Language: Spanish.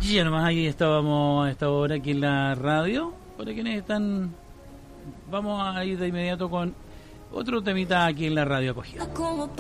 Ya nomás ahí estábamos a esta hora aquí en la radio. Para quienes están, vamos a ir de inmediato con otro temita aquí en la radio acogida.